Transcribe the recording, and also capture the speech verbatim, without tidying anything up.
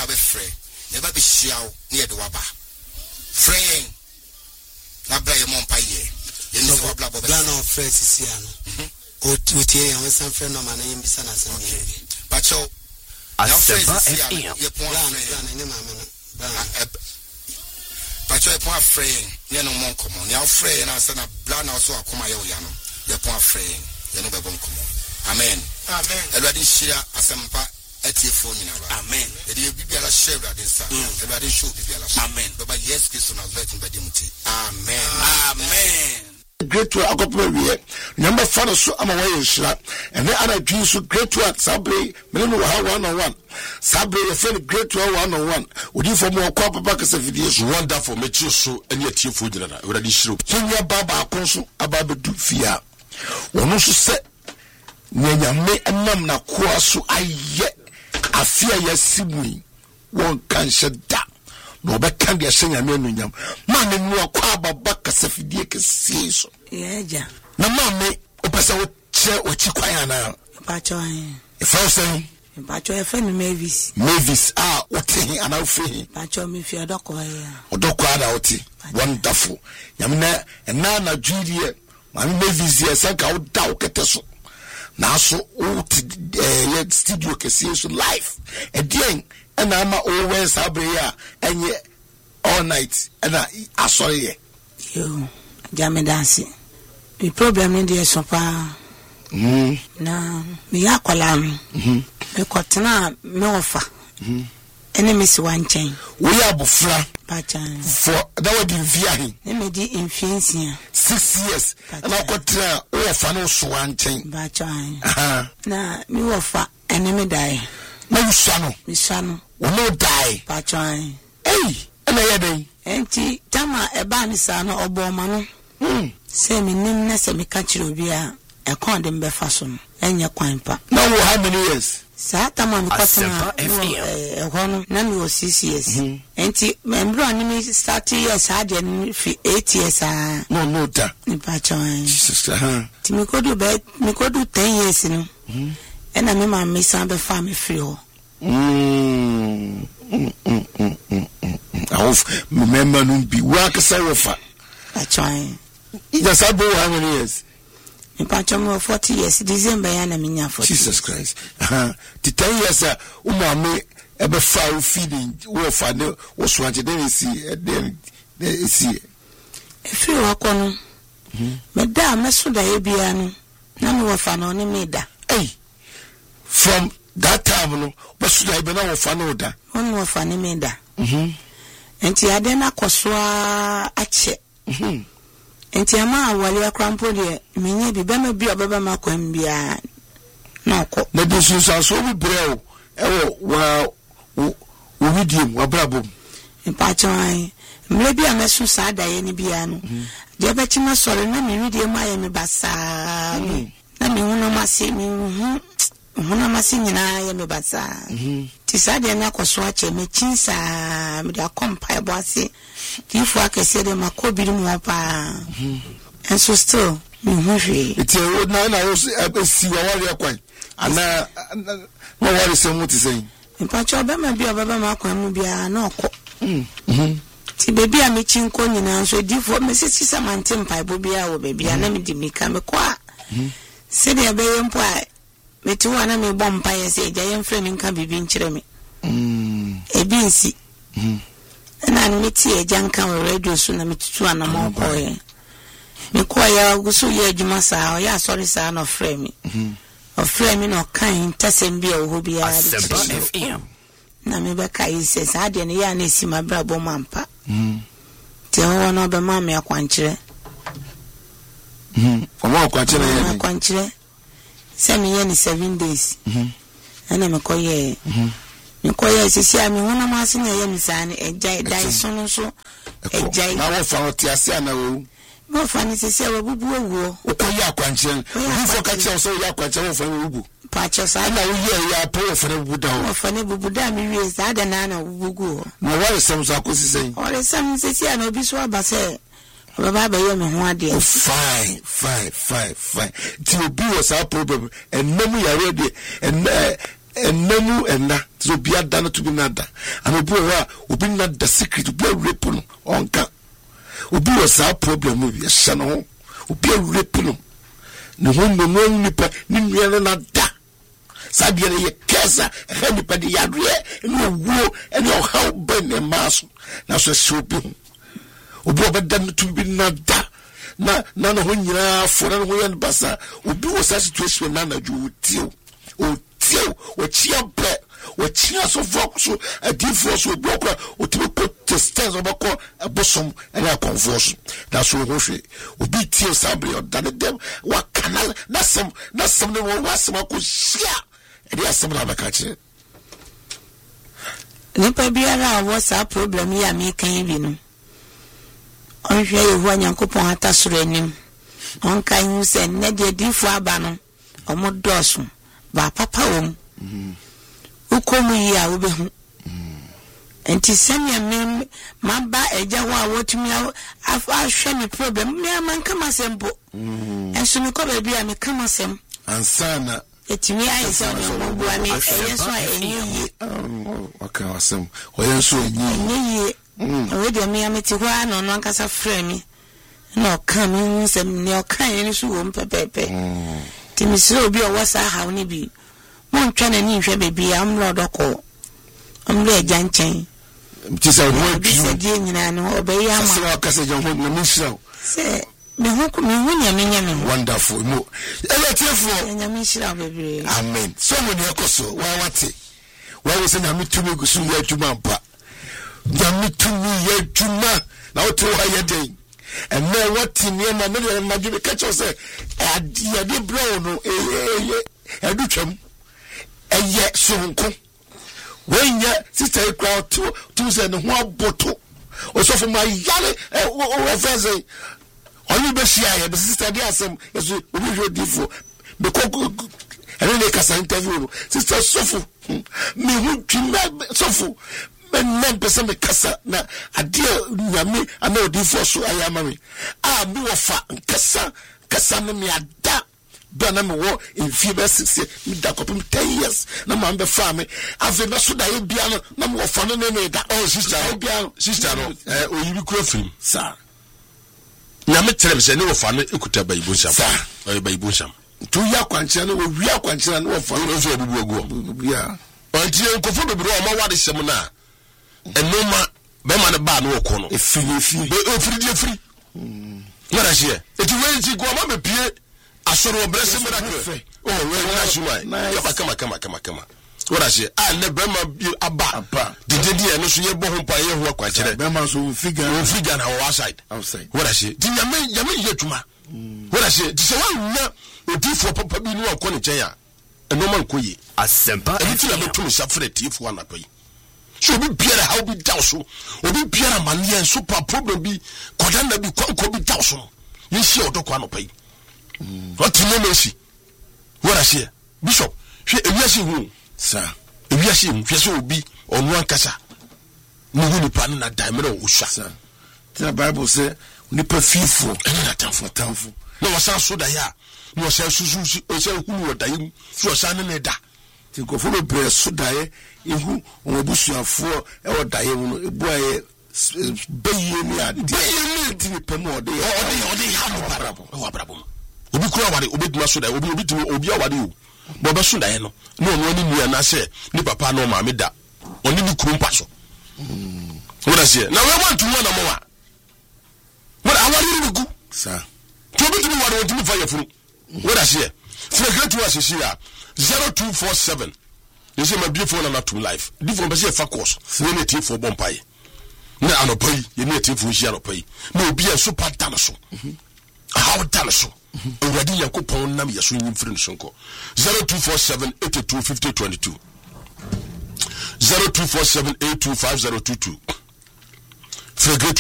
na be frɛ never be shiao near the waba. Fraying Nabra Mompa ye. You know what Blabba Plan of Fresh is here. O two tear and some friend of my name is an assembly. But so I say, your plan but your point fraying, you know, more common. You're fraying and I said a plan also a coma yano. Your point fraying, you know, common. Amen. Amen. Already share a sampa. Amen. It will be a share that is everybody should be a amen. But yes, Christian is waiting by Dimuti. Amen. Amen. Great to a couple of years. Number four, so I'm away in Shra, and then other Jews who great to at Sabri, Milano one on one. Sabri, a friend great to one on one. Would you for more copper backers of videos? Wonderful, make you so and yet you food already show. Kenya Baba Consul about the Dufia. One also said, Nanya me and Namna Kwasu, I yet. I fear your sibling one can shut down. No, but can't be a singer. Man, in your quaba back as if you can see so. Yeah, no, mammy, Opasa would chair or Chiquayana. If I say, but your friend Mavis, Mavis, ah, what thing and I'll free. But you're me for a doc or doc out. Wonderful. Yamina and Nana Julia, my Mavis, yes, I go down at us. Now so old uh, studio can see so live and then and I'm always abria and yeah all night and I I saw you you jam dancing the problem in the sofa mm na me yakola mhm me kotena me ofa mhm enemies one chain we abofra pachan for that would be via him di infinity six years and I got ofa no so one chain pachan aha na me ofa enemy die na you sano me sano we no die pachan hey and I dey enti tama eba ni sano oboma no hmm say me nim na say me ka kire obi a e kon dem be fa so no enye kwan pa now how many years Sata man kwatana eh hono na mi was six years enti membro ani mi start years ade fi eight years ah no no da ni pa chan Jesus ha ti mi kodu be mi kodu ten years no e na me ma me san be fa me free ho mm auf remember no bi work sarefa pa chan ija sabo how many years in Pachamo forty years, December yana minya forty. Jesus Christ. Uh-huh. The ten years uh umame ebe foul feeding wo fa ne wo so ante den si den si. If you walk on me da me so da e bia no na me wo fa no ne me da. Hey. From that time no wo so da e be na wo fa no da. On wo fa ne me da. Mhm. Enti ade na kosoa ache. Mhm. Enti ama awale akrampo de menye bi bema bi obeba makwam bia na ko na de sunsa so bi breo ewo wa wo medium wa brabo empa chan mle bi amesu sa da ye ni bia no de be chima sore na me medium aye me basa na me hunu mase me hu hunu mase nyina ye me basa ti sa de na koso ache me chinsa me da kompa ebo ase if I can say them a coby more pa and so still it's a road now. I was see what quite and now what is some to say in Pacho Bama be a Baba Macquam be a no see baby I'm meeting Conin and so do for Missus Samantin Pipe be our baby and let me become a qua say they obey and pie me too and I may bomb pie say giant flaming can be being chiremy a beansy. And I meet a janka radio soon. I meet two and a more boy. Me quire go so ye Jumasa, ya sorry, son of framing. Of framing or kind, Tassin be a hobby. Namibaka says, I didn't yan see my brabo mampa. Tell one of the mammy a quantre. For more quantre, quantre. Send me any seven days. And I'm a coyer. Nkoye sisi ami wona mase na ye misane ejai dai sono so ejai na wo fa otiase ana wo wo fa ni sisi wa bubu wo okoye akwanche wo fo ka che so ya akwanche wo fa bubu pa che sa na wo ye ya po wo fa bubu da wo fa ne bubu da mi wie sa da na na bubu na wo sem so akosi sei o le sem sisi ana obi so abase baba ba ye me ho ade fine fine fine fine ti obi was our problem and no mu ya ready and ennamu enna so bia da no to bi nada and obi wa obi na the secret obi rape no onka obi was a problem mu bi hye no obi rape no ne ho no no nipa ni nua na da sabia ye kesa he nipa de yadre no wo ene o how ben e maso na so se obi obi obeda no to bi nada na na no ho nyira fo na ho yan basa obi was a situation na na ju tio o tio o chiampe o chia so fokuso a difference so bloko o to put the stairs obako abosom and a conversion that's so ho hwe obi tio sabri o dan dem wa canal na some na some no was some ko shia e dey some na baka che nipa biara wo sa problem ya me kan bi no on hwe ye ho anyankopon atasoro anim on kan hu se ne de difu aba no omo doso ba papa won mhm ukomu ya obehu enti semia me maba eja ho a wotumi afa hwe ni problem me man kama sempo mhm enso me ko ba bia me kama sem ansana etimi ayi se no mo bua me eyeso a enyi okay awesome oyeso enyi enyi o de me ameti ho ano no ankasa frɛ mi na oka me nsem ne oka yen so wo mpepepe timi se obi o wasa ha oni bi mon twana ni hwe bebi am lodoko am le janchen ti se ho bi se die nyina no obeyi ama se wa kase jan ho na mi shira se me ho ko me hu nya me nya me wonderful mo ele tiefo nya me shira bebi amen so mo ne ekoso wa wate wa wo se na mi tumi gusu ya adwuma mpa ya mi tumi ya adwuma na o to ha ye den and now what in your mamma na give catch us ya de blow no eh eh edu twam eye sonko when ya sister crowd to to say no ho aboto o so for my yale o feze only be share ya sister dey asem yeso obi hwe difo me koko ene le kasa interview sister sofu me hu twima sofu men person me kasa na ade nyame ana odifo so ayama me ah me wo fa kasa kasa me me ada bana me wo in fever six me da kopim ten years na ma be fa me ave na so da ye bia no na me wo fa no me da oh sister bia sister no eh oyibi kura film sa nyame tere se ne wo fa no ekuta bayibu sham sa oyi bayibu sham tu ya kwanche no wo wi akwanche no wo fa no so obubu ogu ya onti enkofo bebro o ma wade sem na enoma be ma ne ba no ko no efiri efiri be ofiri di efiri ngara hie eti we nti go ma be pie asoro obrese miracle oh we na shuma ya kama kama kama kama ngara hie a ne be ma aba didedi e no so ye bo ho pa ye ho akwakyere be ma so figure o figure na o outside outside ngara hie ti nyame nyame ye tuma ngara hie ti se wa nya odifo papa bi no akọ ne chen ya enoma nkoyi asempa e ti na be tumi safre tifo anapai so obi biara how be down so obi biara mania super problem bi kodanda bi kwanko bi down so yin shi odokwa no pai what no mercy what I say bishop hwe ewiase hu sa ewiase hu hwe so obi onu ankasa no hu ni pan na daimere o hwa sa the bible say nipa fifo ene na tamfo tamfo na wasa so da ya no wasa susu o se hu wo da yim so wasa ne ne da ti ko fo be so da ye ihu obusuafo e o da ye no ebu aye beye ni ade beye ni ti pem o de o de o de ha no barabo o barabo obi kura wade obi duma so da obi obi tumi obi awade o bo be so da ye no no no ni nua na se ni papa no ma me da oni ni kuru mpa so mm wona se na we want to know na mo wa wona awade ni gu sa to obi tumi wade o tumi fa ye furu wona se fregret wa se se ya zero two four seven you say my beautiful na to life different be say fa course we na tie for bompaye na anopai ye na tie for shi anopai na obi a super dan so how dan so already yakopon nam yeso nyimfiri so nko zero two four seven eight two five zero two two zero two four seven eight two five zero two two Fregret